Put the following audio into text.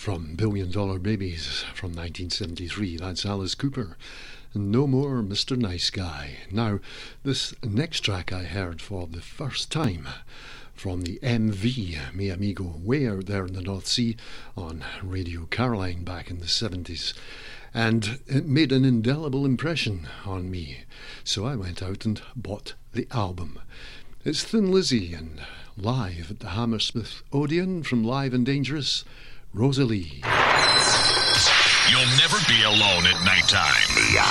from Billion Dollar Babies from 1973. That's Alice Cooper. No More Mr. Nice Guy. Now, this next track I heard for the first time from the MV, Mi Amigo, way out there in the North Sea on Radio Caroline back in the 70s. And it made an indelible impression on me. So I went out and bought the album. It's Thin Lizzy and live at the Hammersmith Odeon from Live and Dangerous, Rosalie. You'll never be alone at nighttime.